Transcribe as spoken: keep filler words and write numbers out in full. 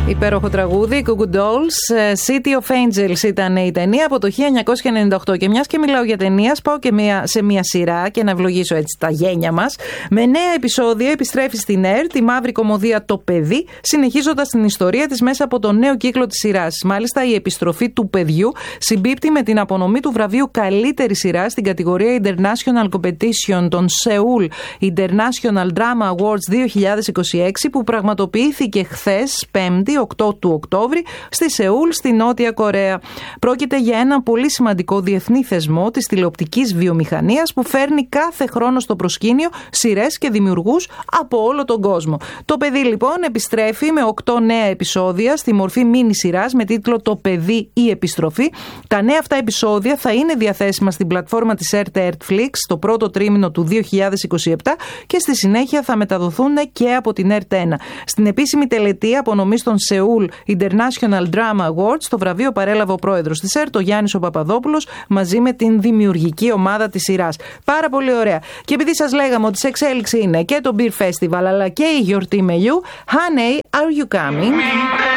Υπέροχο τραγούδι, Goo Goo Dolls, City of Angels ήταν η ταινία από το χίλια εννιακόσια ενενήντα οκτώ. Και μιας και μιλάω για ταινία, πάω και μια, σε μια σειρά και να ευλογήσω έτσι τα γένια μας. Με νέα επεισόδια επιστρέφει στην ΕΡΤ τη μαύρη κωμωδία Το Παιδί, συνεχίζοντας την ιστορία της μέσα από τον νέο κύκλο της σειράς. Μάλιστα, η επιστροφή του παιδιού συμπίπτει με την απονομή του βραβείου καλύτερη σειρά στην κατηγορία International Competition των Seoul International Drama Awards δύο χιλιάδες είκοσι έξι, που πραγματοποιήθηκε χθες, Πέμπτη, οκτώ του Οκτώβρη, στη Σεούλ, στη Νότια Κορέα. Πρόκειται για ένα πολύ σημαντικό διεθνή θεσμό της τηλεοπτικής βιομηχανίας που φέρνει κάθε χρόνο στο προσκήνιο σειρές και δημιουργούς από όλο τον κόσμο. Το Παιδί λοιπόν επιστρέφει με οκτώ νέα επεισόδια στη μορφή μίνι σειράς με τίτλο Το Παιδί η Επιστροφή. Τα νέα αυτά επεισόδια θα είναι διαθέσιμα στην πλατφόρμα της ΕΡΤ Flix το πρώτο τρίμηνο του δύο χιλιάδες είκοσι επτά και στη συνέχεια θα μεταδοθούν και από την ΕΡΤ ένα. Στην επίσημη τελετή απονομής των Seoul International Drama Awards, το βραβείο παρέλαβε ο πρόεδρος της ΕΡΤ, ο Γιάννης ο Παπαδόπουλος, μαζί με την δημιουργική ομάδα της σειράς. Πάρα πολύ ωραία. Και επειδή σας λέγαμε ότι σε εξέλιξη είναι και το Beer Festival αλλά και η γιορτή μελιού, Honey, are you coming?